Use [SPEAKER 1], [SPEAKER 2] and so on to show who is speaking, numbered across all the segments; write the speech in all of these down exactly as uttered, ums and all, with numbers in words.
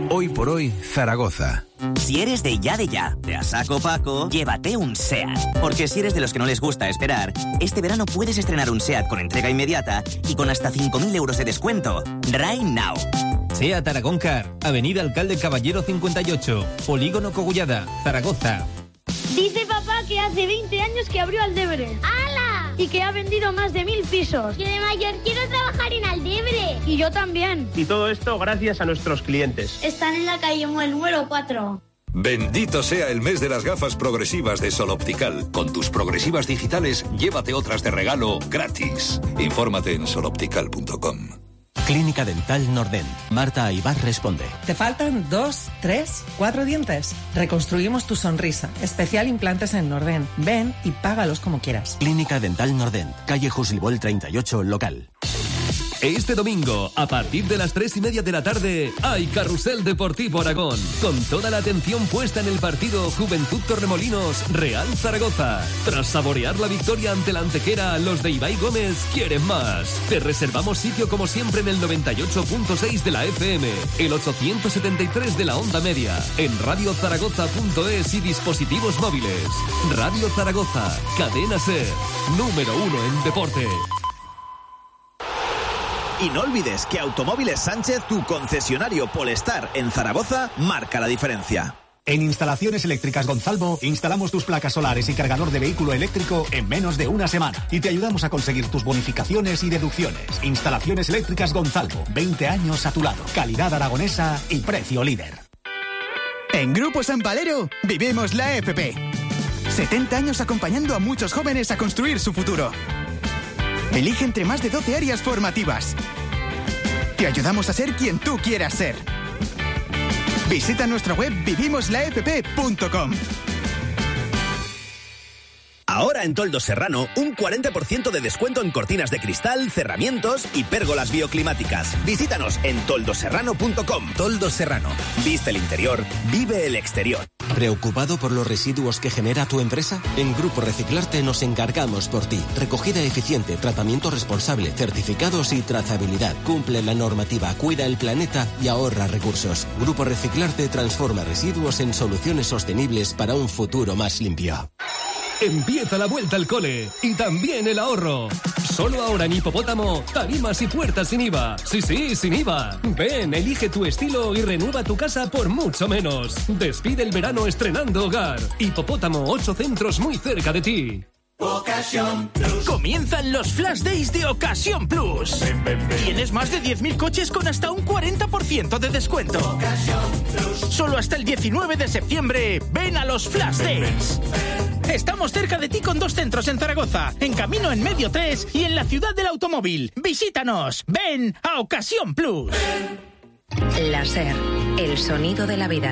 [SPEAKER 1] Hoy por hoy, Zaragoza.
[SPEAKER 2] Si eres de ya de ya, de a saco Paco, llévate un SEAT. Porque si eres de los que no les gusta esperar, este verano puedes estrenar un SEAT con entrega inmediata y con hasta cinco mil euros de descuento. Right now.
[SPEAKER 3] SEAT Aragón Car, Avenida Alcalde Caballero cincuenta y ocho, Polígono Cogullada, Zaragoza.
[SPEAKER 4] Dice papá que hace veinte años que abrió Aldebre. ¡Hala! Y que ha vendido más de mil pisos.
[SPEAKER 5] Yo de mayor quiero trabajar en Aldebre.
[SPEAKER 4] Y yo también.
[SPEAKER 6] Y todo esto gracias a nuestros clientes.
[SPEAKER 4] Están en la calle Muel número cuatro.
[SPEAKER 7] Bendito sea el mes de las gafas progresivas de Sol Optical. Con tus progresivas digitales, llévate otras de regalo gratis. Infórmate en sol optical punto com.
[SPEAKER 8] Clínica Dental Nordent. Marta Aybar responde.
[SPEAKER 9] ¿Te faltan dos, tres, cuatro dientes? Reconstruimos tu sonrisa. Especial implantes en Nordent. Ven y págalos como quieras.
[SPEAKER 8] Clínica Dental Nordent. Calle Juslibol treinta y ocho, local.
[SPEAKER 10] Este domingo, a partir de las tres y media de la tarde, hay Carrusel Deportivo Aragón, con toda la atención puesta en el partido Juventud Torremolinos Real Zaragoza. Tras saborear la victoria ante la Antequera, los de Ibai Gómez quieren más. Te reservamos sitio como siempre en el noventa y ocho punto seis de la F M, el ochocientos setenta y tres de la onda media, en radio zaragoza punto es y dispositivos móviles. Radio Zaragoza, cadena SER, número uno en deporte.
[SPEAKER 11] Y no olvides que Automóviles Sánchez, tu concesionario Polestar en Zaragoza, marca la diferencia.
[SPEAKER 12] En Instalaciones Eléctricas Gonzalvo, instalamos tus placas solares y cargador de vehículo eléctrico en menos de una semana. Y te ayudamos a conseguir tus bonificaciones y deducciones. Instalaciones Eléctricas Gonzalvo, veinte años a tu lado. Calidad aragonesa y precio líder.
[SPEAKER 13] En Grupo San Valero, vivimos la F P. setenta años acompañando a muchos jóvenes a construir su futuro. Elige entre más de doce áreas formativas. Te ayudamos a ser quien tú quieras ser. Visita nuestra web vivimos la f p punto com.
[SPEAKER 11] Ahora en Toldos Serrano, un cuarenta por ciento de descuento en cortinas de cristal, cerramientos y pérgolas bioclimáticas. Visítanos en toldos serrano punto com. Toldos Serrano. Viste el interior, vive el exterior.
[SPEAKER 8] ¿Preocupado por los residuos que genera tu empresa? En Grupo Reciclarte nos encargamos por ti. Recogida eficiente, tratamiento responsable, certificados y trazabilidad. Cumple la normativa, cuida el planeta y ahorra recursos. Grupo Reciclarte transforma residuos en soluciones sostenibles para un futuro más limpio.
[SPEAKER 10] Empieza la vuelta al cole y también el ahorro. Solo ahora en Hipopótamo, tarimas y puertas sin I V A. Sí, sí, sin I V A. Ven, elige tu estilo y renueva tu casa por mucho menos. Despide el verano estrenando hogar. Hipopótamo, ocho centros muy cerca de ti.
[SPEAKER 14] Ocasión Plus. Comienzan los Flash Days de Ocasión Plus. Ven, ven, ven. Tienes más de diez mil coches con hasta un cuarenta por ciento de descuento. Ocasión Plus. Solo hasta el diecinueve de septiembre. Ven a los Flash ven, Days. Ven, ven. Estamos cerca de ti con dos centros en Zaragoza, en Camino en Medio tres y en la Ciudad del Automóvil. Visítanos. Ven a Ocasión Plus.
[SPEAKER 15] La SER, el sonido de la vida.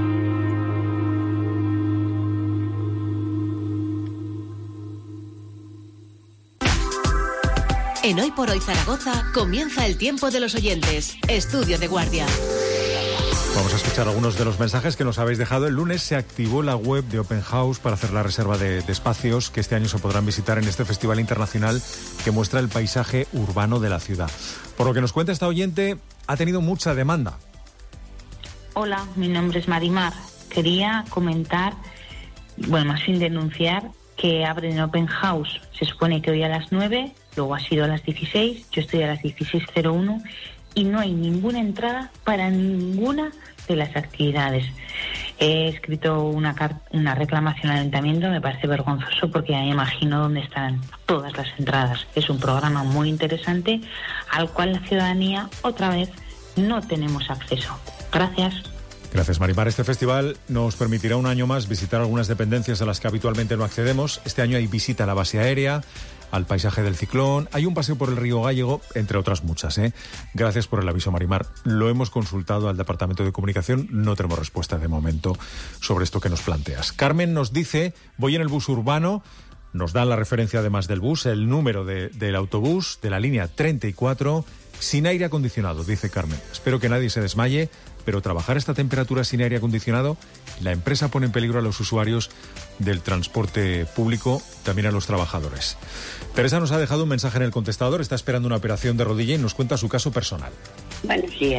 [SPEAKER 15] En Hoy por Hoy Zaragoza comienza el tiempo de los oyentes. Estudio de guardia.
[SPEAKER 16] Vamos a escuchar algunos de los mensajes que nos habéis dejado. El lunes se activó la web de Open House para hacer la reserva de, de espacios que este año se podrán visitar en este festival internacional que muestra el paisaje urbano de la ciudad. Por lo que nos cuenta esta oyente, ha tenido mucha demanda.
[SPEAKER 17] Hola, mi nombre es Marimar. Quería comentar, bueno, más sin denunciar, que abren Open House. Se supone que hoy a las nueve, luego ha sido a las dieciséis, yo estoy a las dieciséis cero uno y no hay ninguna entrada para ninguna de las actividades. He escrito una, una reclamación al ayuntamiento, me parece vergonzoso porque ya me imagino dónde están todas las entradas. Es un programa muy interesante al cual la ciudadanía otra vez no tenemos acceso. Gracias.
[SPEAKER 16] Gracias, Marimar. Este festival nos permitirá un año más visitar algunas dependencias a las que habitualmente no accedemos. Este año hay visita a la base aérea, al paisaje del Ciclón, hay un paseo por el río Gallego, entre otras muchas, ¿eh? Gracias por el aviso, Marimar. Lo hemos consultado al Departamento de Comunicación, no tenemos respuesta de momento sobre esto que nos planteas. Carmen nos dice, voy en el bus urbano, nos dan la referencia además del bus, el número de, del autobús de la línea treinta y cuatro, sin aire acondicionado, dice Carmen. Espero que nadie se desmaye, pero trabajar a esta temperatura sin aire acondicionado, la empresa pone en peligro a los usuarios del transporte público, también a los trabajadores. Teresa nos ha dejado un mensaje en el contestador, está esperando una operación de rodilla y nos cuenta su caso personal.
[SPEAKER 18] Buenos días,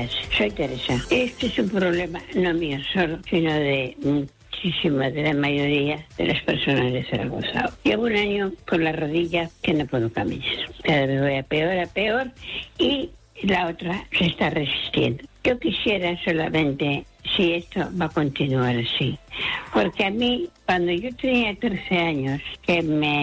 [SPEAKER 18] soy Teresa. Este es un problema no mío solo, sino de muchísima, de la mayoría de las personas de Zaragoza. Llevo un año con la rodilla que no puedo caminar. Cada vez voy a peor, a peor, y la otra se está resistiendo. Yo quisiera solamente, si esto va a continuar así, porque a mí, cuando yo tenía trece años, que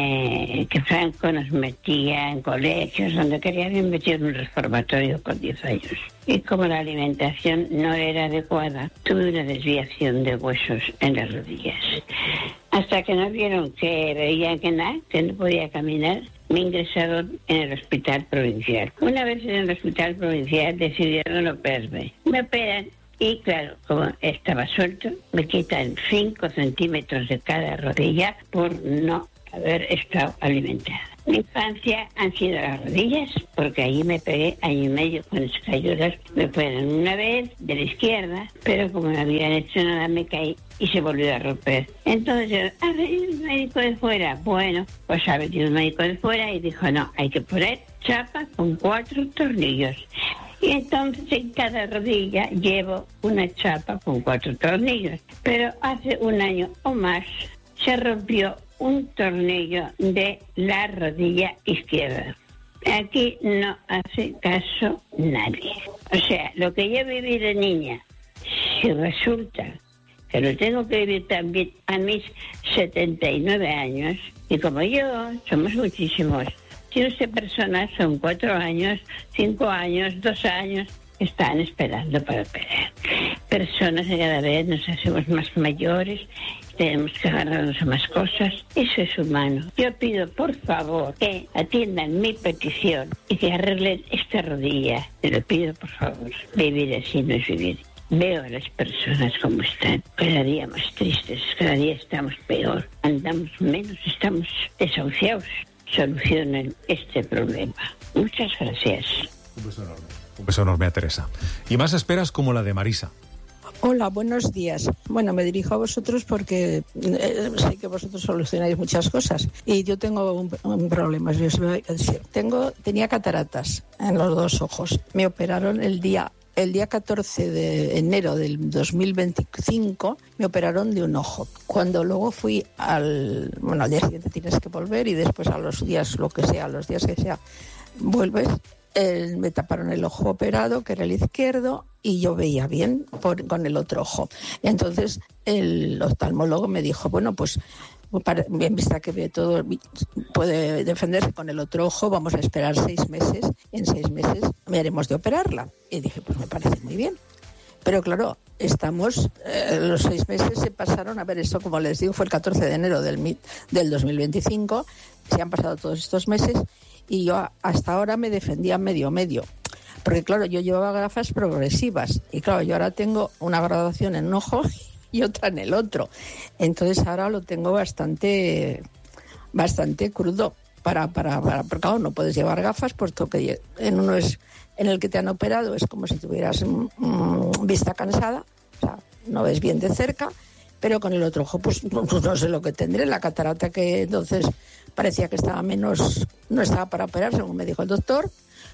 [SPEAKER 18] me que Franco nos metía en colegios, donde quería, me metía en un reformatorio con diez años. Y como la alimentación no era adecuada, tuve una desviación de huesos en las rodillas. Hasta que no vieron que veían que nada, que no podía caminar, me ingresaron en el hospital provincial. Una vez en el hospital provincial decidieron operarme. Me operan y claro, como estaba suelto, me quitan cinco centímetros de cada rodilla por no haber estado alimentada. Mi infancia han sido las rodillas, porque allí me pegué año y medio con escayolas. Me operan una vez de la izquierda, pero como no habían hecho nada me caí y se volvió a romper. Entonces, ¿ha venido un médico de fuera? Bueno, pues ha venido un médico de fuera y dijo, no, hay que poner chapa con cuatro tornillos. Y entonces en cada rodilla llevo una chapa con cuatro tornillos. Pero hace un año o más se rompió un tornillo de la rodilla izquierda. Aquí no hace caso nadie. O sea, lo que yo viví de niña, si resulta que lo tengo que vivir también a mis setenta y nueve años, y como yo, somos muchísimos, si usted personas son cuatro años, cinco años, dos años, están esperando para operar. Personas que cada vez nos hacemos más mayores, tenemos que agarrarnos a más cosas. Eso es humano. Yo pido, por favor, que atiendan mi petición y que arreglen esta rodilla. Te lo pido, por favor. Vivir así no es vivir. Veo a las personas como están, cada día más tristes, cada día estamos peor, andamos menos, estamos desahuciados. Solucionen este problema. Muchas gracias.
[SPEAKER 16] Un beso enorme. Un beso enorme a Teresa. Y más esperas como la de Marisa.
[SPEAKER 19] Hola, buenos días. Bueno, me dirijo a vosotros porque eh, sé que vosotros solucionáis muchas cosas y yo tengo un, un problema. Yo os voy a decir. Tengo, tenía cataratas en los dos ojos. Me operaron el día el día catorce de enero del dos mil veinticinco. Me operaron de un ojo. Cuando luego fui al bueno al día siguiente tienes que volver y después a los días lo que sea, a los días que sea vuelves. Eh, me taparon el ojo operado, que era el izquierdo, y yo veía bien por, con el otro ojo. Entonces el oftalmólogo me dijo, bueno, pues para, en vista que ve todo, puede defenderse con el otro ojo, vamos a esperar seis meses. En seis meses me haremos de operarla. Y dije, pues me parece muy bien. Pero claro, estamos, eh, los seis meses se pasaron, a ver, esto como les digo, fue el catorce de enero del, del dos mil veinticinco, se han pasado todos estos meses, y yo hasta ahora me defendía medio medio, porque claro, yo llevaba gafas progresivas y claro, yo ahora tengo una graduación en un ojo y otra en el otro, entonces ahora lo tengo bastante bastante crudo para, para, para porque claro, no puedes llevar gafas puesto que en uno es en el que te han operado es como si tuvieras mm, vista cansada, o sea, no ves bien de cerca, pero con el otro ojo pues no, no sé lo que tendré, la catarata que entonces parecía que estaba menos, no estaba para operar, según me dijo el doctor,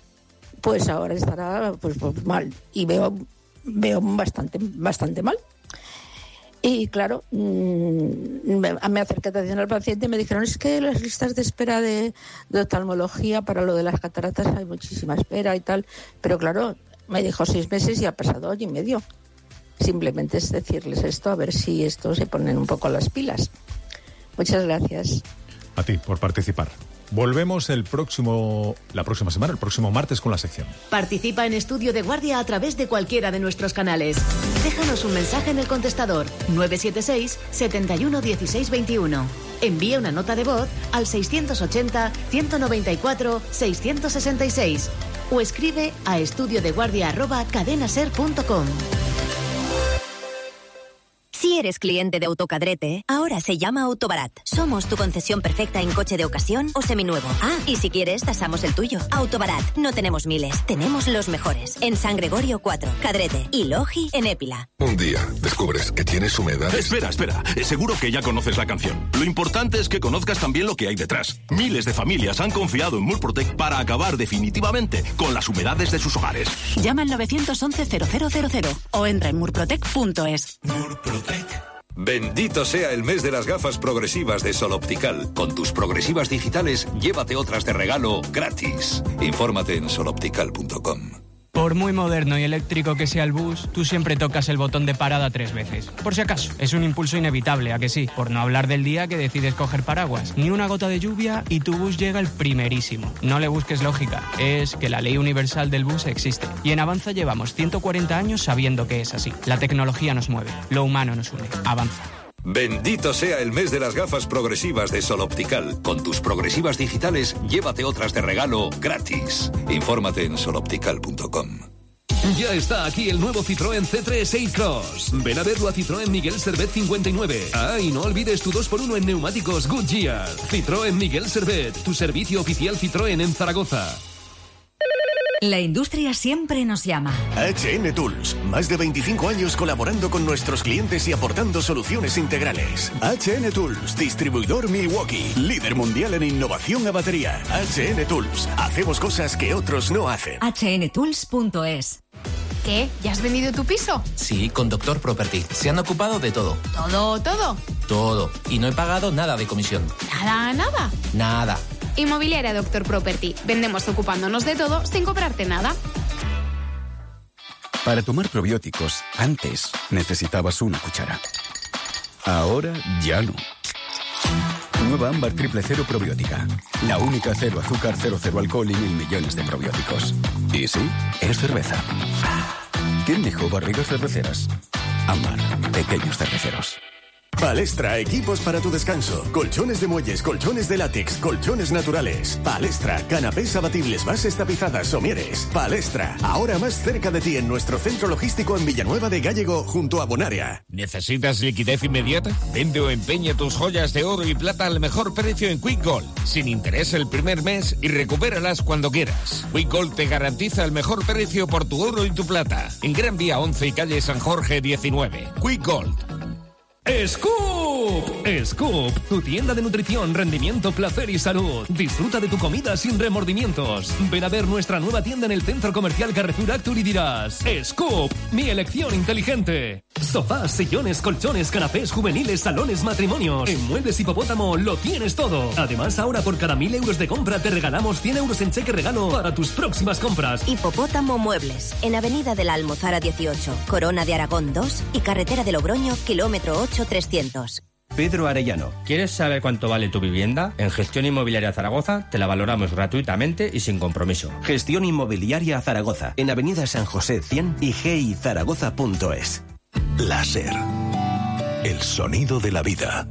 [SPEAKER 19] pues ahora estará pues, pues mal. Y veo, veo bastante, bastante mal. Y claro, mmm, me, me acerqué atención al paciente y me dijeron, es que las listas de espera de, de oftalmología para lo de las cataratas hay muchísima espera y tal. Pero claro, me dijo seis meses y ha pasado año y medio. Simplemente es decirles esto, a ver si esto se ponen un poco las pilas. Muchas gracias.
[SPEAKER 16] A ti por participar. Volvemos el próximo, la próxima semana, el próximo martes con la sección.
[SPEAKER 15] Participa en Estudio de Guardia a través de cualquiera de nuestros canales. Déjanos un mensaje en el contestador nueve siete seis, siete uno uno seis dos uno. Envía una nota de voz al seiscientos ochenta, ciento noventa y cuatro, seiscientos sesenta y seis o escribe a estudiodeguardia arroba cadenaser punto com.
[SPEAKER 5] Si
[SPEAKER 20] Si eres cliente de Autocadrete, ahora se llama Autobarat. Somos tu concesión perfecta en coche de ocasión o seminuevo. Ah, y si quieres, tasamos el tuyo. Autobarat. No tenemos miles, tenemos los mejores. En San Gregorio cuatro, Cadrete y Logi en Épila.
[SPEAKER 21] Un día descubres que tienes humedad.
[SPEAKER 22] Espera, espera. Seguro que ya conoces la canción. Lo importante es que conozcas también lo que hay detrás. Miles de familias han confiado en Murprotec para acabar definitivamente con las humedades de sus hogares.
[SPEAKER 23] Llama al nueve once cero cero cero cero o entra en murprotec punto es.
[SPEAKER 7] Bendito sea el mes de las gafas progresivas de Sol Optical. Con tus progresivas digitales, llévate otras de regalo gratis. Infórmate en sol optical punto com.
[SPEAKER 24] Por muy moderno y eléctrico que sea el bus, tú siempre tocas el botón de parada tres veces. Por si acaso, es un impulso inevitable, ¿a que sí? Por no hablar del día que decides coger paraguas. Ni una gota de lluvia y tu bus llega el primerísimo. No le busques lógica, es que la ley universal del bus existe. Y en Avanza llevamos ciento cuarenta años sabiendo que es así. La tecnología nos mueve, lo humano nos une. Avanza.
[SPEAKER 7] Bendito sea el mes de las gafas progresivas de Sol Optical. Con tus progresivas digitales, llévate otras de regalo gratis. Infórmate en sol optical punto com.
[SPEAKER 10] Ya está aquí el nuevo Citroën C tres A-Cross. Ven a verlo a Citroën Miguel Servet cincuenta y nueve. Ah, y no olvides tu dos por uno en neumáticos Goodyear. Citroën Miguel Servet, tu servicio oficial Citroën en Zaragoza.
[SPEAKER 25] La industria siempre nos llama.
[SPEAKER 26] H N Tools, más de veinticinco años colaborando con nuestros clientes y aportando soluciones integrales. H N Tools, distribuidor Milwaukee, líder mundial en innovación a batería. H N Tools, hacemos cosas que otros no hacen.
[SPEAKER 25] H N tools punto es.
[SPEAKER 27] ¿Qué? ¿Ya has vendido tu piso?
[SPEAKER 28] Sí, con Doctor Property. Se han ocupado de todo.
[SPEAKER 27] ¿Todo, todo?
[SPEAKER 28] Todo. Y no he pagado nada de comisión.
[SPEAKER 27] ¿Nada, nada?
[SPEAKER 28] Nada.
[SPEAKER 27] Inmobiliaria Doctor Property. Vendemos ocupándonos de todo sin cobrarte nada.
[SPEAKER 29] Para tomar probióticos, antes necesitabas una cuchara. Ahora ya no. Nueva Ámbar Triple Cero Probiótica. La única cero azúcar, cero, cero alcohol y mil millones de probióticos. Y sí, es cerveza. ¿Quién dijo barrigas cerveceras? Ámbar, pequeños cerveceros.
[SPEAKER 26] Palestra, equipos para tu descanso. Colchones de muelles, colchones de látex, colchones naturales. Palestra, canapés abatibles, bases tapizadas, somieres. Palestra, ahora más cerca de ti en nuestro centro logístico en Villanueva de Gállego, junto a Bonaria.
[SPEAKER 30] ¿Necesitas liquidez inmediata? Vende o empeña tus joyas de oro y plata al mejor precio en Quick Gold. Sin interés el primer mes y recupéralas cuando quieras. Quick Gold te garantiza el mejor precio por tu oro y tu plata. En Gran Vía once y calle San Jorge diecinueve. Quick Gold.
[SPEAKER 10] ¡Scoop! Scoop, tu tienda de nutrición, rendimiento, placer y salud. Disfruta de tu comida sin remordimientos. Ven a ver nuestra nueva tienda en el Centro Comercial Carrefour Actur y dirás: Scoop, mi elección inteligente. Sofás, sillones, colchones, canapés juveniles, salones, matrimonios. En Muebles Hipopótamo lo tienes todo. Además, ahora por cada mil euros de compra te regalamos cien euros en cheque regalo para tus próximas compras.
[SPEAKER 20] Hipopótamo Muebles, en Avenida de la Almozara dieciocho, Corona de Aragón dos y Carretera de Logroño, kilómetro ocho trescientos.
[SPEAKER 31] Pedro Arellano, ¿quieres saber cuánto vale tu vivienda? En Gestión Inmobiliaria Zaragoza te la valoramos gratuitamente y sin compromiso.
[SPEAKER 8] Gestión Inmobiliaria Zaragoza, en Avenida San José cien y g i zaragoza punto es.
[SPEAKER 7] Láser. El sonido de la vida.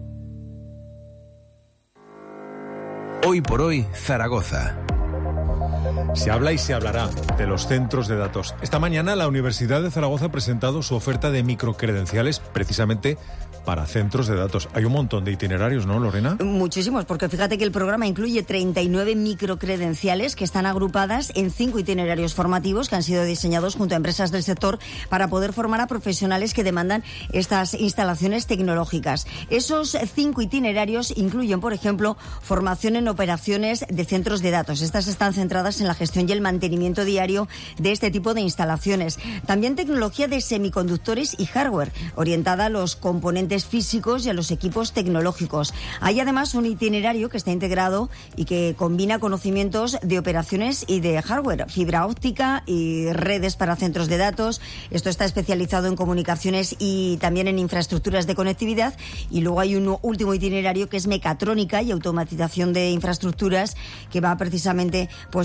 [SPEAKER 1] Hoy por hoy, Zaragoza.
[SPEAKER 16] Se habla y se hablará de los centros de datos. Esta mañana la Universidad de Zaragoza ha presentado su oferta de microcredenciales precisamente para centros de datos. Hay un montón de itinerarios, ¿no, Lorena?
[SPEAKER 32] Muchísimos, porque fíjate que el programa incluye treinta y nueve microcredenciales que están agrupadas en cinco itinerarios formativos que han sido diseñados junto a empresas del sector para poder formar a profesionales que demandan estas instalaciones tecnológicas. Esos cinco itinerarios incluyen, por ejemplo, formación en operaciones de centros de datos. Estas están centradas en la gestión y el mantenimiento diario de este tipo de instalaciones. También tecnología de semiconductores y hardware, orientada a los componentes físicos y a los equipos tecnológicos. Hay además un itinerario que está integrado y que combina conocimientos de operaciones y de hardware, fibra óptica y redes para centros de datos. Esto está especializado en comunicaciones y también en infraestructuras de conectividad. Y luego hay un último itinerario que es mecatrónica y automatización de infraestructuras, que va precisamente pues para garantizar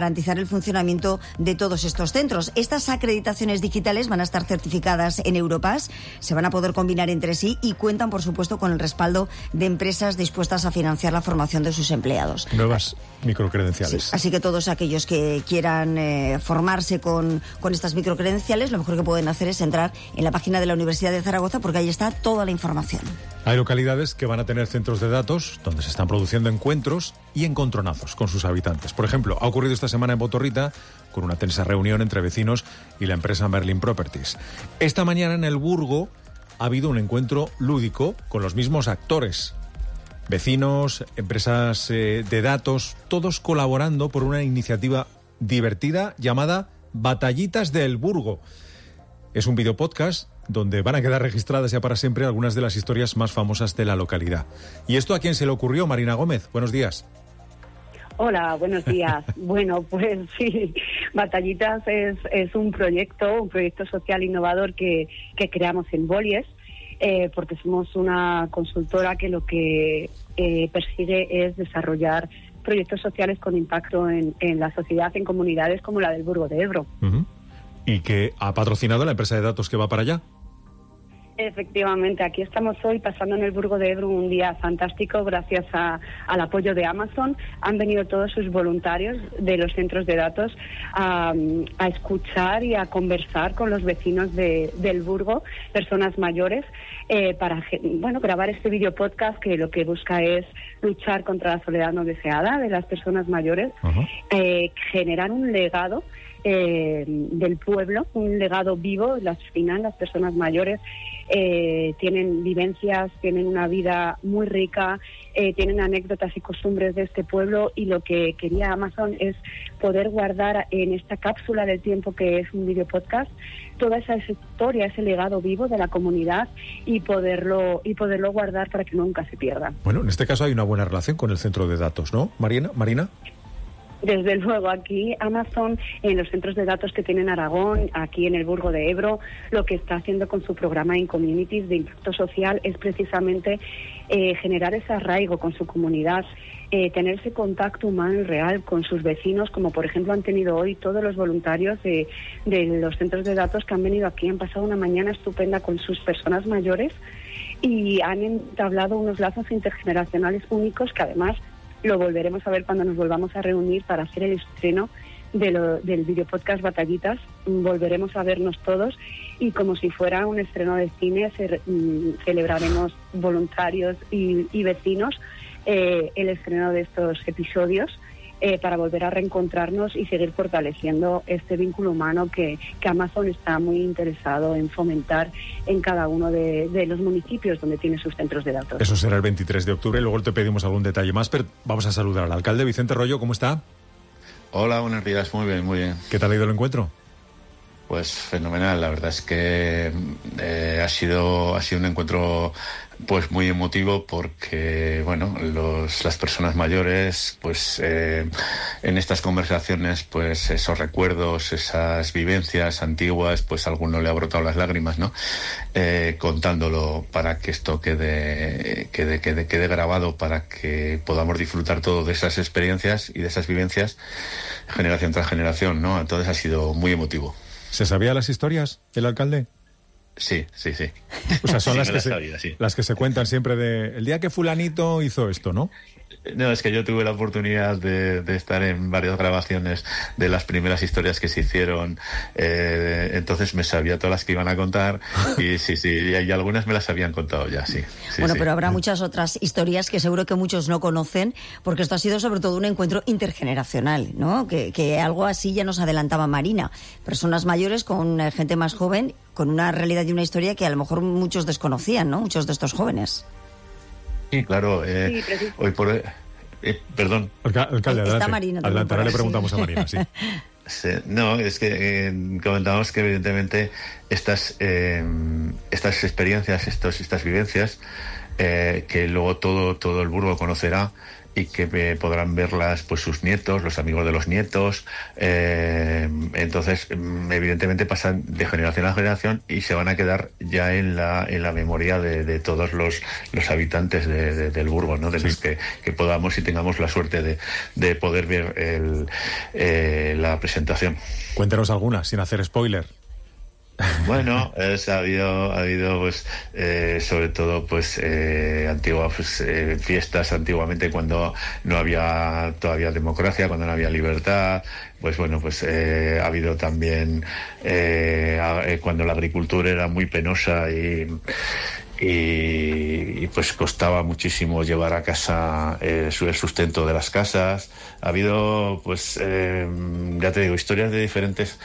[SPEAKER 32] garantizar el funcionamiento de todos estos centros. Estas acreditaciones digitales van a estar certificadas en Europass, se van a poder combinar entre sí y cuentan, por supuesto, con el respaldo de empresas dispuestas a financiar la formación de sus empleados.
[SPEAKER 16] Nuevas microcredenciales.
[SPEAKER 32] Sí, así que todos aquellos que quieran eh, formarse con, con estas microcredenciales, lo mejor que pueden hacer es entrar en la página de la Universidad de Zaragoza, porque ahí está toda la información.
[SPEAKER 16] Hay localidades que van a tener centros de datos donde se están produciendo encuentros y encontronazos con sus habitantes. Por ejemplo, ha ocurrido esta semana en Botorrita con una tensa reunión entre vecinos y la empresa Merlin Properties. Esta mañana en El Burgo ha habido un encuentro lúdico con los mismos actores. Vecinos, empresas eh, de datos, todos colaborando por una iniciativa divertida llamada Batallitas de El Burgo. Es un videopodcast donde van a quedar registradas ya para siempre algunas de las historias más famosas de la localidad. ¿Y esto a quién se le ocurrió, Marina Gómez? Buenos días.
[SPEAKER 2] Hola, buenos días. Bueno, pues sí, Batallitas es, es un proyecto, un proyecto social innovador que, que creamos en Bollies, eh, porque somos una consultora que lo que eh, persigue es desarrollar proyectos sociales con impacto en, en la sociedad, en comunidades como la del Burgo de Ebro.
[SPEAKER 16] Uh-huh. ¿Y que ha patrocinado la empresa de datos que va para allá?
[SPEAKER 2] Efectivamente, aquí estamos hoy pasando en el Burgo de Ebro un día fantástico gracias a, al apoyo de Amazon. Han venido todos sus voluntarios de los centros de datos a, a escuchar y a conversar con los vecinos de, del Burgo, personas mayores, eh, para bueno grabar este video podcast que lo que busca es luchar contra la soledad no deseada de las personas mayores, uh-huh. eh, generar un legado Eh, del pueblo, un legado vivo. Al final las personas mayores eh, tienen vivencias, tienen una vida muy rica, eh, tienen anécdotas y costumbres de este pueblo, y lo que quería Amazon es poder guardar en esta cápsula del tiempo que es un video podcast toda esa historia, ese legado vivo de la comunidad, y poderlo y poderlo guardar para que nunca se pierda.
[SPEAKER 16] Bueno, en este caso hay una buena relación con el centro de datos, ¿no, Marina? Marina.
[SPEAKER 2] Desde luego, aquí Amazon, en los centros de datos que tiene en Aragón, aquí en el Burgo de Ebro, lo que está haciendo con su programa In Communities de impacto social es precisamente eh, generar ese arraigo con su comunidad, eh, tener ese contacto humano y real con sus vecinos, como por ejemplo han tenido hoy todos los voluntarios de, de los centros de datos que han venido aquí, han pasado una mañana estupenda con sus personas mayores y han entablado unos lazos intergeneracionales únicos que además lo volveremos a ver cuando nos volvamos a reunir para hacer el estreno de lo, del videopodcast Batallitas. Volveremos a vernos todos y como si fuera un estreno de cine se, mm, celebraremos voluntarios y, y vecinos eh, el estreno de estos episodios eh, para volver a reencontrarnos y seguir fortaleciendo este vínculo humano que, que Amazon está muy interesado en fomentar en cada uno de, de los municipios donde tiene sus centros de datos.
[SPEAKER 16] Eso será el veintitrés de octubre, luego te pedimos algún detalle más, pero vamos a saludar al alcalde Vicente Rollo. ¿Cómo está?
[SPEAKER 3] Hola, buenos días, muy bien, muy bien.
[SPEAKER 16] ¿Qué tal ha ido el encuentro?
[SPEAKER 3] Pues fenomenal, la verdad es que eh, ha sido ha sido un encuentro pues muy emotivo porque bueno los las personas mayores pues eh, en estas conversaciones pues esos recuerdos, esas vivencias antiguas, pues a alguno le ha brotado las lágrimas, ¿no? Eh, contándolo para que esto quede quede quede quede grabado, para que podamos disfrutar todo de esas experiencias y de esas vivencias generación tras generación, ¿no? Entonces ha sido muy emotivo.
[SPEAKER 16] ¿Se sabía las historias del alcalde?
[SPEAKER 3] Sí, sí, sí.
[SPEAKER 16] O sea, son
[SPEAKER 3] sí,
[SPEAKER 16] las, que
[SPEAKER 3] las,
[SPEAKER 16] se,
[SPEAKER 3] sabía, sí.
[SPEAKER 16] las que se cuentan siempre de el día que fulanito hizo esto, ¿no?
[SPEAKER 3] No, es que yo tuve la oportunidad de, de estar en varias grabaciones de las primeras historias que se hicieron, eh, entonces me sabía todas las que iban a contar y sí, sí, y, y algunas me las habían contado ya, sí. sí
[SPEAKER 32] bueno,
[SPEAKER 3] sí.
[SPEAKER 32] Pero habrá muchas otras historias que seguro que muchos no conocen, porque esto ha sido sobre todo un encuentro intergeneracional, ¿no? Que, que algo así ya nos adelantaba Marina. Personas mayores con gente más joven, con una realidad y una historia que a lo mejor muchos desconocían, ¿no? Muchos de estos jóvenes.
[SPEAKER 3] Sí, claro. Eh, sí, hoy por hoy, eh, perdón.
[SPEAKER 16] Alca- alcalde, adelante.
[SPEAKER 32] Está Marina.
[SPEAKER 16] Adelante, ahora le preguntamos sí. a Marina, sí.
[SPEAKER 3] sí. No, es que eh, comentábamos que evidentemente estas eh, estas experiencias, estos, estas vivencias, eh, que luego todo todo el Burgo conocerá y que eh, podrán verlas pues sus nietos, los amigos de los nietos. Eh, entonces, evidentemente pasan de generación a generación y se van a quedar ya en la en la memoria de, de todos los, los habitantes de, de, del Burgos, ¿no? De los que, que podamos y tengamos la suerte de, de poder ver el, eh, la presentación.
[SPEAKER 16] Cuéntanos alguna, sin hacer spoiler.
[SPEAKER 3] Bueno, es, ha habido, ha habido pues, eh, sobre todo, pues, eh, antiguas pues, eh, fiestas antiguamente cuando no había todavía democracia, cuando no había libertad. Pues bueno, pues eh, ha habido también eh, a, cuando la agricultura era muy penosa y Y, y pues costaba muchísimo llevar a casa eh, el sustento de las casas. Ha habido, pues, eh, ya te digo, historias de diferentes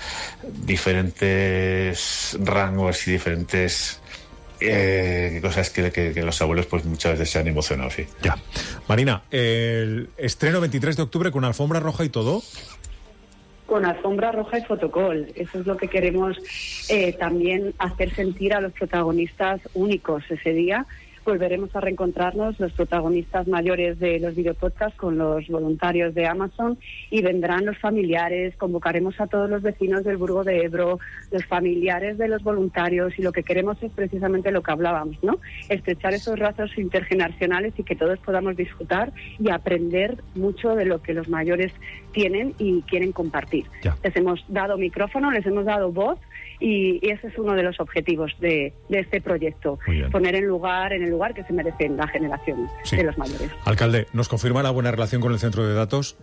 [SPEAKER 3] diferentes rangos y diferentes eh, cosas que, que, que los abuelos pues muchas veces se han emocionado, sí.
[SPEAKER 16] Ya. Marina, el estreno veintitrés de octubre con alfombra roja y todo.
[SPEAKER 2] Con alfombra roja y fotocall. Eso es lo que queremos eh, también hacer sentir a los protagonistas únicos ese día. Volveremos a reencontrarnos los protagonistas mayores de los videopodcasts con los voluntarios de Amazon y vendrán los familiares, convocaremos a todos los vecinos del Burgo de Ebro, los familiares de los voluntarios, y lo que queremos es precisamente lo que hablábamos, ¿no? Estrechar esos lazos intergeneracionales y que todos podamos disfrutar y aprender mucho de lo que los mayores tienen y quieren compartir. Ya. Les hemos dado micrófono, les hemos dado voz y, y ese es uno de los objetivos de, de este proyecto, poner en lugar en el lugar que se merecen la generación sí. de los mayores.
[SPEAKER 16] Alcalde, ¿nos confirma la buena relación con el centro de datos?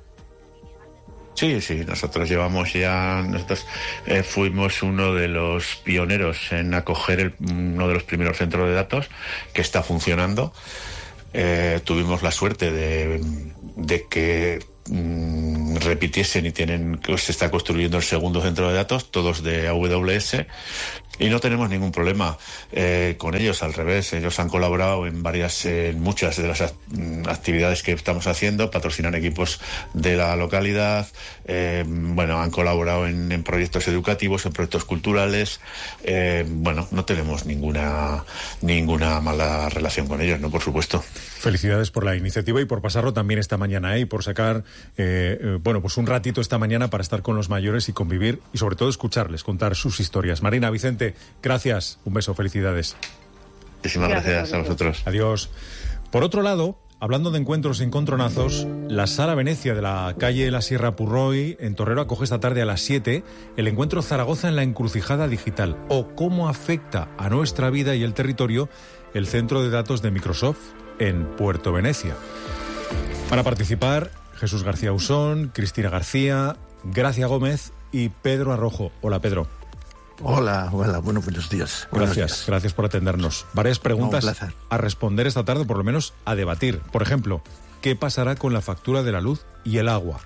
[SPEAKER 3] Sí, sí, nosotros llevamos ya, nosotros eh, fuimos uno de los pioneros en acoger el, uno de los primeros centros de datos que está funcionando. Eh, tuvimos la suerte de, de que mm, repitiesen y tienen, que se está construyendo el segundo centro de datos, todos de A W S, y no tenemos ningún problema eh, con ellos, al revés, ellos han colaborado en varias, en muchas de las actividades que estamos haciendo, patrocinan equipos de la localidad, eh, bueno, han colaborado en, en proyectos educativos, en proyectos culturales, eh, bueno, no tenemos ninguna ninguna mala relación con ellos, ¿no? Por supuesto.
[SPEAKER 16] Felicidades por la iniciativa y por pasarlo también esta mañana, ¿eh? Y por sacar, eh, eh, bueno, pues un ratito esta mañana para estar con los mayores y convivir y sobre todo escucharles, contar sus historias. Marina, Vicente, gracias, un beso, felicidades.
[SPEAKER 3] Muchísimas gracias, gracias a vosotros.
[SPEAKER 16] Adiós. Por otro lado, hablando de encuentros y encontronazos, la Sala Venecia de la calle La Sierra Purroy en Torrero acoge esta tarde a las siete el encuentro Zaragoza en la encrucijada digital, o cómo afecta a nuestra vida y el territorio el centro de datos de Microsoft en Puerto Venecia. Van a participar Jesús García Usón, Cristina García, Gracia Gómez y Pedro Arrojo. Hola, Pedro.
[SPEAKER 4] Hola, hola, bueno, buenos días. Buenos
[SPEAKER 16] gracias,
[SPEAKER 4] días.
[SPEAKER 16] gracias por atendernos. Varias preguntas
[SPEAKER 4] no,
[SPEAKER 16] a responder esta tarde, por lo menos a debatir. Por ejemplo, ¿qué pasará con la factura de la luz y el agua?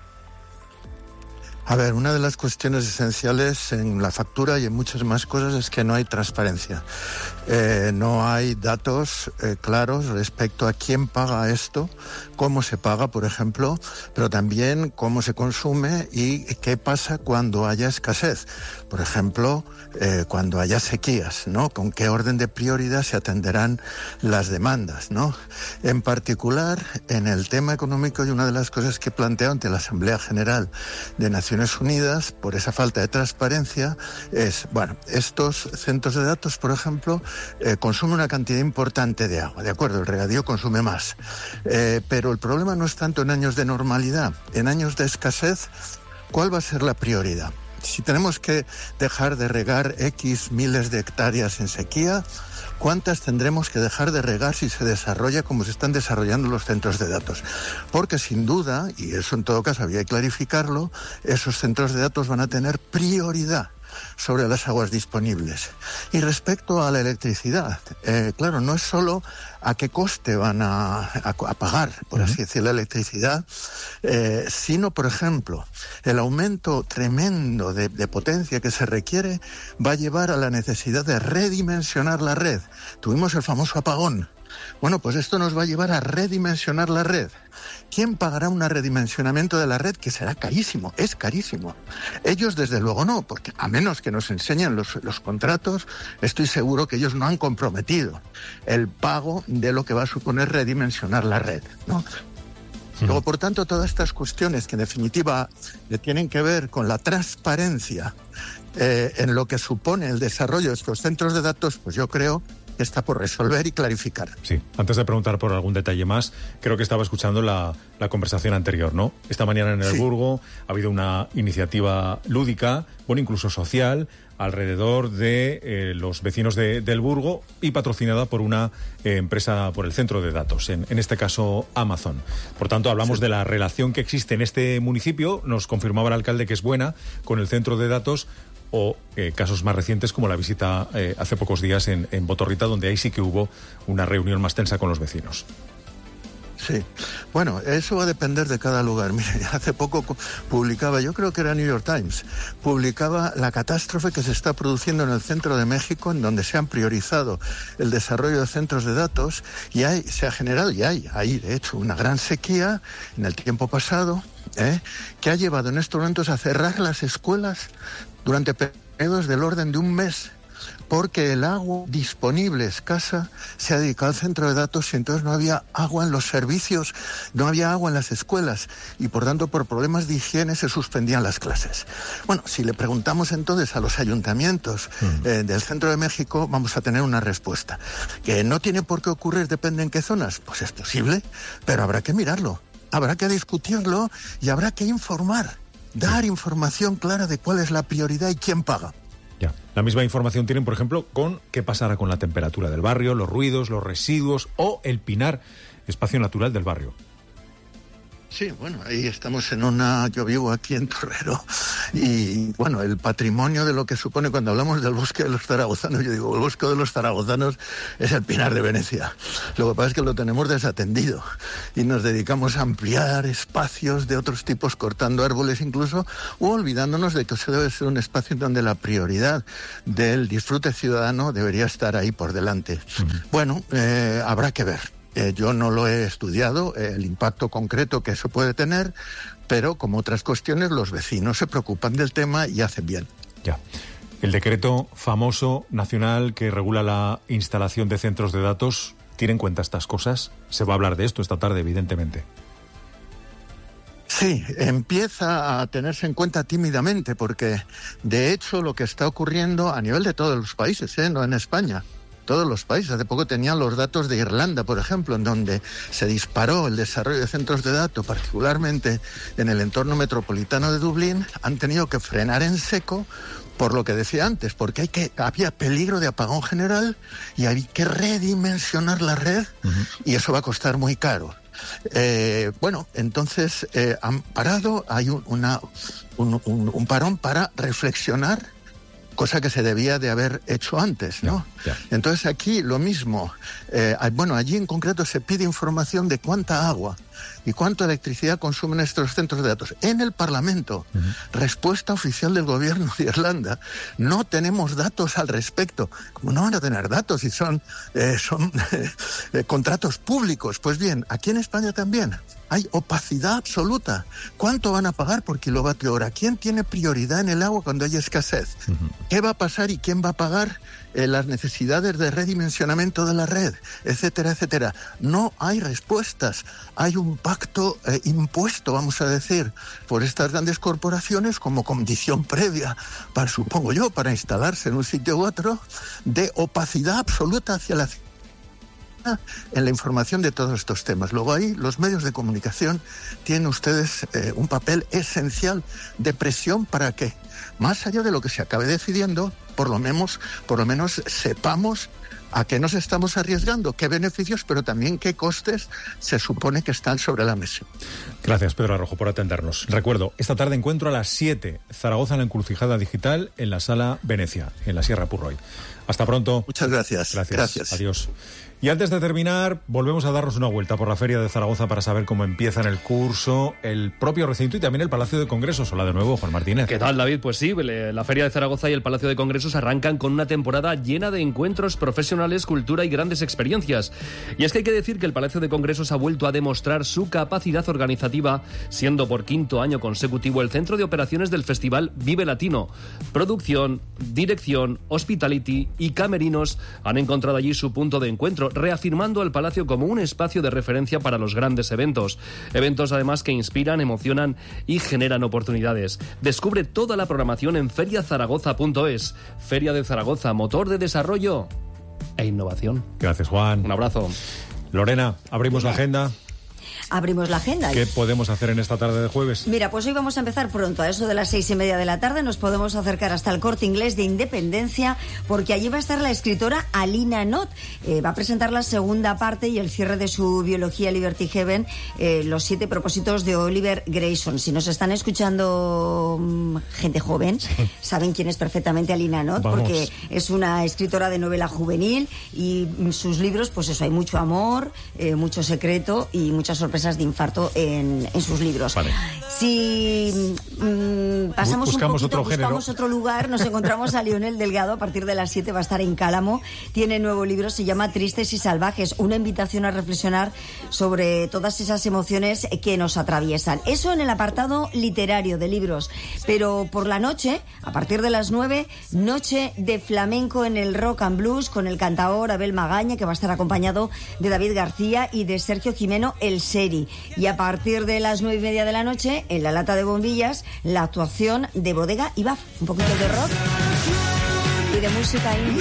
[SPEAKER 4] A ver, una de las cuestiones esenciales en la factura y en muchas más cosas es que no hay transparencia. Eh, no hay datos eh, claros respecto a quién paga esto, cómo se paga, por ejemplo, pero también cómo se consume y qué pasa cuando haya escasez. Por ejemplo, eh, cuando haya sequías, ¿no? Con qué orden de prioridad se atenderán las demandas, ¿no? En particular, en el tema económico, y una de las cosas que he planteado ante la Asamblea General de Naciones Unidas, por esa falta de transparencia, es, bueno, estos centros de datos, por ejemplo, eh, consumen una cantidad importante de agua, ¿de acuerdo? El regadío consume más. Eh, pero el problema no es tanto en años de normalidad. En años de escasez, ¿cuál va a ser la prioridad? Si tenemos que dejar de regar X miles de hectáreas en sequía, ¿cuántas tendremos que dejar de regar si se desarrolla como se están desarrollando los centros de datos? Porque sin duda, y eso en todo caso había que clarificarlo, esos centros de datos van a tener prioridad sobre las aguas disponibles. Y respecto a la electricidad, eh, claro, no es solo a qué coste van a, a, a pagar, por así decir, la electricidad, eh, sino, por ejemplo, el aumento tremendo de, de potencia que se requiere va a llevar a la necesidad de redimensionar la red. Tuvimos el famoso apagón. Bueno, pues esto nos va a llevar a redimensionar la red. ¿Quién pagará un redimensionamiento de la red que será carísimo? Es carísimo. Ellos desde luego no, porque a menos que nos enseñen los, los contratos, estoy seguro que ellos no han comprometido el pago de lo que va a suponer redimensionar la red, ¿no? Luego, por tanto, todas estas cuestiones que en definitiva tienen que ver con la transparencia eh, en lo que supone el desarrollo de estos centros de datos, pues yo creo que está por resolver y clarificar.
[SPEAKER 16] Sí, antes de preguntar por algún detalle más, creo que estaba escuchando la, la conversación anterior, ¿no? Esta mañana en el sí. Burgo ha habido una iniciativa lúdica, bueno, incluso social, alrededor de eh, los vecinos de, del Burgo y patrocinada por una eh, empresa, por el centro de datos, en, en este caso Amazon. Por tanto, hablamos sí. de la relación que existe en este municipio, nos confirmaba el alcalde que es buena, con el centro de datos, o eh, casos más recientes como la visita eh, hace pocos días en, en Botorrita, donde ahí sí que hubo una reunión más tensa con los vecinos.
[SPEAKER 4] Sí, bueno, eso va a depender de cada lugar. Mire, hace poco publicaba, yo creo que era New York Times, publicaba la catástrofe que se está produciendo en el centro de México, en donde se han priorizado el desarrollo de centros de datos y hay, se ha generado, y hay, hay de hecho una gran sequía en el tiempo pasado, ¿eh? que ha llevado en estos momentos a cerrar las escuelas durante periodos del orden de un mes, porque el agua disponible escasa se ha dedicado al centro de datos y entonces no había agua en los servicios, no había agua en las escuelas y por tanto por problemas de higiene se suspendían las clases. Bueno, si le preguntamos entonces a los ayuntamientos uh-huh. eh, del centro de México, vamos a tener una respuesta. Que no tiene por qué ocurrir, depende en qué zonas, pues es posible, pero habrá que mirarlo, habrá que discutirlo y habrá que informar. Dar información clara de cuál es la prioridad y quién paga.
[SPEAKER 16] Ya. La misma información tienen, por ejemplo, con qué pasará con la temperatura del barrio, los ruidos, los residuos o el pinar, espacio natural del barrio.
[SPEAKER 4] Sí, bueno, ahí estamos en una... Yo vivo aquí en Torrero y, bueno, el patrimonio de lo que supone cuando hablamos del bosque de los zaragozanos, yo digo, el bosque de los zaragozanos es el Pinar de Venecia. Lo que pasa es que lo tenemos desatendido y nos dedicamos a ampliar espacios de otros tipos, cortando árboles incluso, o olvidándonos de que eso debe ser un espacio donde la prioridad del disfrute ciudadano debería estar ahí por delante. Uh-huh. Bueno, eh, habrá que ver. Eh, yo no lo he estudiado, eh, el impacto concreto que eso puede tener, pero como otras cuestiones, los vecinos se preocupan del tema y hacen bien.
[SPEAKER 16] Ya. El decreto famoso nacional que regula la instalación de centros de datos, ¿tiene en cuenta estas cosas? Se va a hablar de esto esta tarde, evidentemente.
[SPEAKER 4] Sí, empieza a tenerse en cuenta tímidamente, porque de hecho lo que está ocurriendo a nivel de todos los países, ¿eh? No en España, todos los países. Hace poco tenían los datos de Irlanda, por ejemplo, en donde se disparó el desarrollo de centros de datos, particularmente en el entorno metropolitano de Dublín. Han tenido que frenar en seco por lo que decía antes, porque hay que había peligro de apagón general y hay que redimensionar la red, uh-huh. y eso va a costar muy caro. Eh, bueno, entonces eh, han parado, hay un, una, un, un, un parón para reflexionar, cosa que se debía de haber hecho antes, ¿no? Yeah, yeah. Entonces aquí lo mismo. Eh, bueno, allí en concreto se pide información de cuánta agua y cuánta electricidad consumen estos centros de datos. En el Parlamento, uh-huh. respuesta oficial del gobierno de Irlanda, no tenemos datos al respecto. ¿Cómo no van a tener datos si son, eh, son eh, contratos públicos? Pues bien, aquí en España también hay opacidad absoluta. ¿Cuánto van a pagar por kilovatio hora? ¿Quién tiene prioridad en el agua cuando hay escasez? Uh-huh. ¿Qué va a pasar y quién va a pagar eh, las necesidades de redimensionamiento de la red? Etcétera, etcétera. No hay respuestas. Hay un pacto eh, impuesto, vamos a decir, por estas grandes corporaciones como condición previa, para, supongo yo, para instalarse en un sitio u otro, de opacidad absoluta hacia la en la información de todos estos temas. Luego ahí los medios de comunicación tienen ustedes eh, un papel esencial de presión para que, más allá de lo que se acabe decidiendo, por lo menos, por lo menos sepamos a qué nos estamos arriesgando, qué beneficios, pero también qué costes se supone que están sobre la mesa.
[SPEAKER 16] Gracias, Pedro Arrojo, por atendernos. Recuerdo, esta tarde encuentro a las siete, Zaragoza en la Encrucijada Digital, en la Sala Venecia, en la Sierra Purroy. Hasta pronto.
[SPEAKER 4] Muchas gracias.
[SPEAKER 16] Gracias.
[SPEAKER 4] Gracias.
[SPEAKER 16] Adiós. Y antes de terminar, volvemos a darnos una vuelta por la Feria de Zaragoza para saber cómo empieza en el curso el propio recinto y también el Palacio de Congresos. Hola de nuevo, Juan Martínez.
[SPEAKER 5] ¿Qué tal, David? pues sí, la Feria de Zaragoza y el Palacio de Congresos arrancan con una temporada llena de encuentros profesionales, cultura y grandes experiencias. Y es que hay que decir que el Palacio de Congresos ha vuelto a demostrar su capacidad organizativa, siendo por quinto año consecutivo el centro de operaciones del Festival Vive Latino. Producción, dirección, hospitality y camerinos han encontrado allí su punto de encuentro, reafirmando al Palacio como un espacio de referencia para los grandes eventos. Eventos además que inspiran, emocionan y generan oportunidades. Descubre toda la programación en feria zaragoza punto es. Feria de Zaragoza, motor de desarrollo e innovación.
[SPEAKER 16] Gracias, Juan.
[SPEAKER 5] Un abrazo.
[SPEAKER 16] Lorena, abrimos la agenda.
[SPEAKER 32] Abrimos la agenda.
[SPEAKER 16] ¿Qué podemos hacer en esta tarde de jueves?
[SPEAKER 32] Mira, pues hoy vamos a empezar pronto, a eso de las seis y media de la tarde. Nos podemos acercar hasta el Corte Inglés de Independencia, porque allí va a estar la escritora Alina Not. Eh, va a presentar la segunda parte y el cierre de su biología Liberty Heaven, eh, los siete propósitos de Oliver Grayson. Si nos están escuchando mmm, gente joven, sí, saben quién es perfectamente Alina Not, vamos, porque es una escritora de novela juvenil y sus libros, pues eso, hay mucho amor, eh, mucho secreto y muchas sorpresas de infarto en, en sus libros. Vale. Si mmm, pasamos
[SPEAKER 16] buscamos
[SPEAKER 32] un poquito,
[SPEAKER 16] otro género.
[SPEAKER 32] buscamos otro lugar, nos encontramos a Lionel Delgado. A partir de las siete va a estar en Cálamo. Tiene nuevo libro, se llama Tristes y Salvajes, una invitación a reflexionar sobre todas esas emociones que nos atraviesan. Eso en el apartado literario de libros. Pero por la noche, a partir de las nueve, noche de flamenco en el Rock and Blues con el cantaor Abel Magaña, que va a estar acompañado de David García y de Sergio Jimeno El Seri. Y a partir de las nueve y media de la noche, en la Lata de Bombillas, la actuación de Bodega y Baf. Un poquito de rock y de música indie.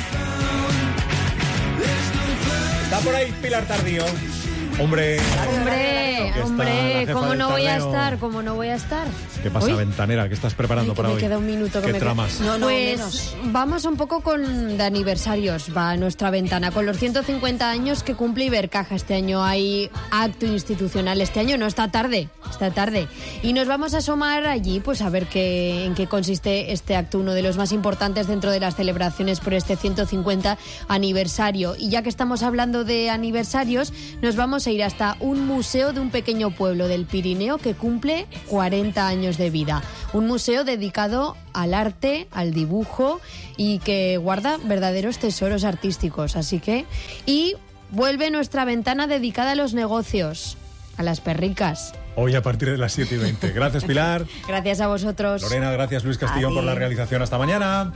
[SPEAKER 16] Está por ahí Pilar Tardío. Hombre,
[SPEAKER 6] hombre, hombre, ¿cómo no voy a estar? ¿Cómo no voy a estar?
[SPEAKER 16] ¿Qué pasa, ¿Hoy? Ventanera? ¿Qué estás preparando
[SPEAKER 6] Ay,
[SPEAKER 16] para
[SPEAKER 6] me
[SPEAKER 16] hoy?
[SPEAKER 6] Me queda un minuto. Que
[SPEAKER 16] ¿Qué
[SPEAKER 6] me
[SPEAKER 16] tramas?
[SPEAKER 6] No, no, pues menos. Vamos un poco con de aniversarios, va a nuestra ventana. Con los ciento cincuenta años que cumple Ibercaja. Este año hay acto institucional. Este año no, está tarde, está tarde. Y nos vamos a asomar allí, pues a ver qué, en qué consiste este acto, uno de los más importantes dentro de las celebraciones por este ciento cincuenta aniversario. Y ya que estamos hablando de aniversarios, nos vamos a ir hasta un museo de un pequeño pueblo del Pirineo que cumple cuarenta años de vida. Un museo dedicado al arte, al dibujo y que guarda verdaderos tesoros artísticos. Así que... Y vuelve nuestra ventana dedicada a los negocios, a las perricas.
[SPEAKER 16] Hoy a partir de las siete y veinte. Gracias, Pilar.
[SPEAKER 6] Gracias a vosotros.
[SPEAKER 16] Lorena, gracias, Luis Castillón, por la realización. Hasta mañana.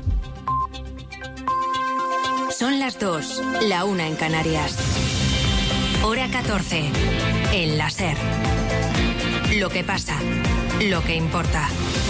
[SPEAKER 20] Son las dos, la una en Canarias. Hora catorce, en la SER. Lo que pasa, lo que importa.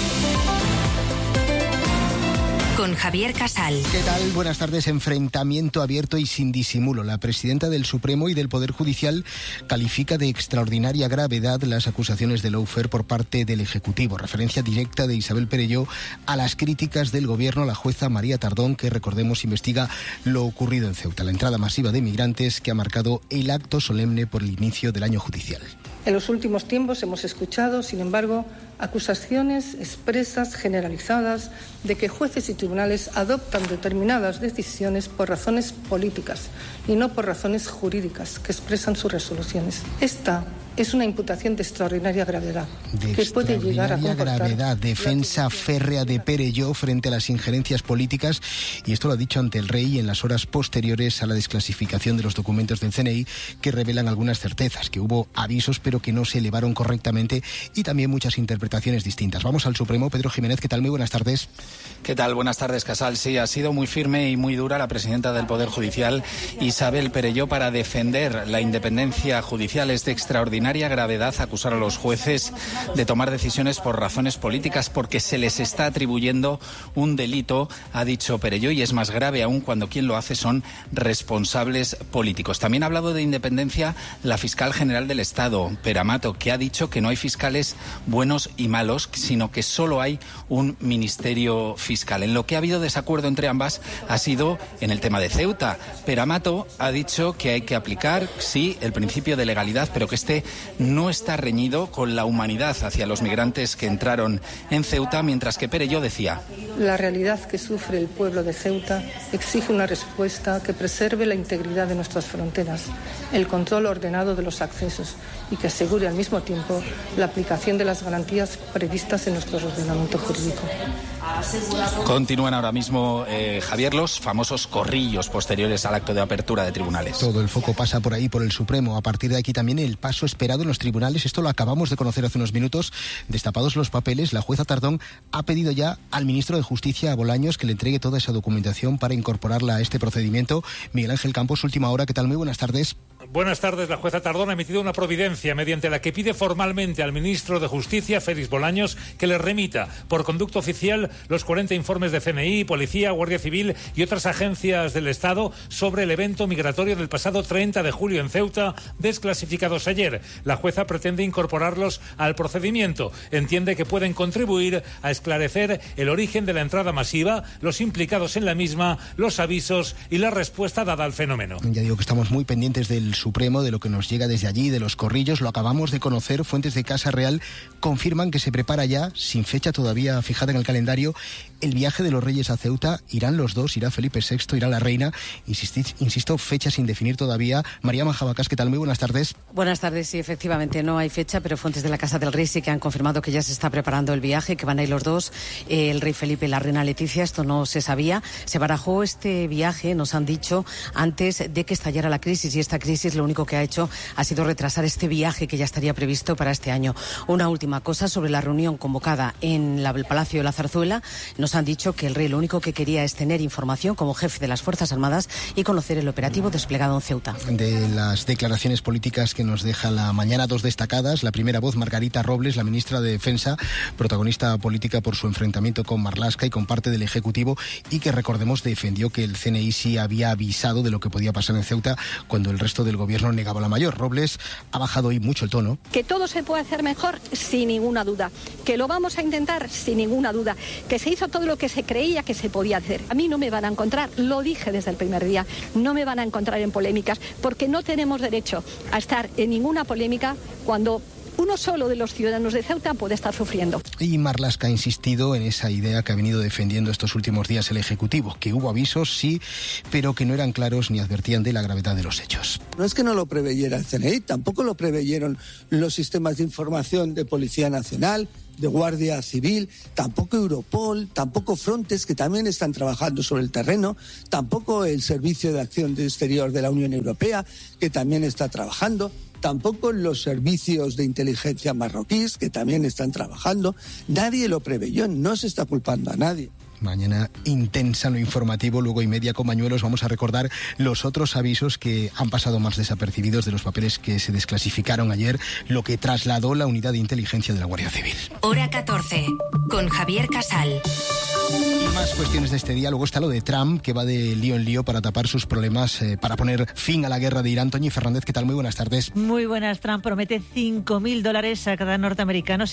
[SPEAKER 20] Con Javier Casal.
[SPEAKER 9] ¿Qué tal? Buenas tardes. Enfrentamiento abierto y sin disimulo. La presidenta del Supremo y del Poder Judicial califica de extraordinaria gravedad las acusaciones de lawfare por parte del Ejecutivo. Referencia directa de Isabel Perelló a las críticas del Gobierno a la jueza María Tardón, que, recordemos, investiga lo ocurrido en Ceuta, la entrada masiva de migrantes que ha marcado el acto solemne por el inicio del año judicial.
[SPEAKER 11] En los últimos tiempos hemos escuchado, sin embargo, acusaciones expresas, generalizadas, de que jueces y tribunales adoptan determinadas decisiones por razones políticas y no por razones jurídicas que expresan sus resoluciones. Esta es una imputación de extraordinaria gravedad,
[SPEAKER 9] de
[SPEAKER 11] que puede llegar a comportar...
[SPEAKER 9] gravedad, defensa férrea de Perelló frente a las injerencias políticas, y esto lo ha dicho ante el Rey en las horas posteriores a la desclasificación de los documentos del C N I, que revelan algunas certezas, que hubo avisos pero que no se elevaron correctamente, y también muchas interpretaciones distintas. Vamos al Supremo. Pedro Jiménez, ¿qué tal? Muy buenas tardes.
[SPEAKER 12] ¿Qué tal? Buenas tardes, Casal. Sí, ha sido muy firme y muy dura la presidenta del Poder Judicial, Isabel Perelló, para defender la independencia judicial. Es de extraordinaria gravedad acusar a los jueces de tomar decisiones por razones políticas, porque se les está atribuyendo un delito, ha dicho Perelló, y es más grave aún cuando quien lo hace son responsables políticos. También ha hablado de independencia la fiscal general del Estado, Pera Mato, que ha dicho que no hay fiscales buenos y malos, sino que solo hay un ministerio fiscal. En lo que ha habido desacuerdo entre ambas ha sido en el tema de Ceuta. Pera Mato ha dicho que hay que aplicar, sí, el principio de legalidad, pero que este no está reñido con la humanidad hacia los migrantes que entraron en Ceuta, mientras que Perelló decía:
[SPEAKER 11] la realidad que sufre el pueblo de Ceuta exige una respuesta que preserve la integridad de nuestras fronteras, el control ordenado de los accesos y que asegure al mismo tiempo la aplicación de las garantías políticas previstas en nuestro ordenamiento jurídico.
[SPEAKER 12] Continúan ahora mismo, eh, Javier, los famosos corrillos posteriores al acto de apertura de tribunales.
[SPEAKER 9] Todo el foco pasa por ahí, por el Supremo. A partir de aquí también el paso esperado en los tribunales. Esto lo acabamos de conocer hace unos minutos. Destapados los papeles, la jueza Tardón ha pedido ya al ministro de Justicia, a Bolaños, que le entregue toda esa documentación para incorporarla a este procedimiento. Miguel Ángel Campos, última hora. ¿Qué tal? Muy buenas tardes.
[SPEAKER 13] Buenas tardes. La jueza Tardón ha emitido una providencia mediante la que pide formalmente al ministro de Justicia, Félix Bolaños, que le remita por conducto oficial los cuarenta informes de C N I, Policía, Guardia Civil y otras agencias del Estado sobre el evento migratorio del pasado treinta de julio en Ceuta, desclasificados ayer. La jueza pretende incorporarlos al procedimiento. Entiende que pueden contribuir a esclarecer el origen de la entrada masiva, los implicados en la misma, los avisos y la respuesta dada al fenómeno.
[SPEAKER 9] Ya digo que estamos muy pendientes del Supremo, de lo que nos llega desde allí, de los corrillos. Lo acabamos de conocer. Fuentes de Casa Real confirman que se prepara ya, sin fecha todavía fijada en el calendario, el viaje de los Reyes a Ceuta. Irán los dos, irá Felipe sexto, irá la reina. Insistid, insisto, fecha sin definir todavía. María Manjabacás, ¿qué tal? Muy buenas tardes.
[SPEAKER 14] Buenas tardes, sí, efectivamente no hay fecha, pero fuentes de la Casa del Rey sí que han confirmado que ya se está preparando el viaje, que van a ir los dos, eh, el rey Felipe y la reina Leticia. Esto no se sabía. Se barajó este viaje, nos han dicho, antes de que estallara la crisis, y esta crisis lo único que ha hecho ha sido retrasar este viaje que ya estaría previsto para este año. Una última cosa sobre la reunión convocada en la, el Palacio de la Zarzuela. Nos han dicho que el rey lo único que quería es tener información como jefe de las Fuerzas Armadas y conocer el operativo desplegado en Ceuta.
[SPEAKER 9] De las declaraciones políticas que nos deja la mañana, dos destacadas. La primera voz, Margarita Robles, la ministra de Defensa, protagonista política por su enfrentamiento con Marlaska y con parte del Ejecutivo, y que, recordemos, defendió que el C N I sí había avisado de lo que podía pasar en Ceuta cuando el resto del gobierno negaba la mayor. Robles ha bajado hoy mucho el tono.
[SPEAKER 15] Que todo se puede hacer mejor, sin ninguna duda. Que lo vamos a intentar, sin ninguna duda. Que se hizo todo lo que se creía que se podía hacer. A mí no me van a encontrar, lo dije desde el primer día, no me van a encontrar en polémicas, porque no tenemos derecho a estar en ninguna polémica cuando uno solo de los ciudadanos de Ceuta puede estar sufriendo.
[SPEAKER 9] Y Marlaska ha insistido en esa idea que ha venido defendiendo estos últimos días el Ejecutivo, que hubo avisos, sí, pero que no eran claros ni advertían de la gravedad de los hechos.
[SPEAKER 17] No es que no lo preveyera el C N I, tampoco lo preveyeron los sistemas de información de Policía Nacional, de Guardia Civil, tampoco Europol, tampoco Frontex, que también están trabajando sobre el terreno, tampoco el Servicio de Acción Exterior de la Unión Europea, que también está trabajando, tampoco los servicios de inteligencia marroquíes, que también están trabajando. Nadie lo preveyó, no se está culpando a nadie.
[SPEAKER 9] Mañana intensa en lo informativo, luego y media con Bañuelos. Vamos a recordar los otros avisos que han pasado más desapercibidos de los papeles que se desclasificaron ayer, lo que trasladó la unidad de inteligencia de la Guardia Civil.
[SPEAKER 20] Hora catorce, con Javier Casal.
[SPEAKER 9] Y más cuestiones de este día. Luego está lo de Trump, que va de lío en lío para tapar sus problemas, eh, para poner fin a la guerra de Irán. Toñi Fernández, ¿qué tal? Muy buenas tardes.
[SPEAKER 18] Muy buenas. Trump promete cinco mil dólares a cada norteamericano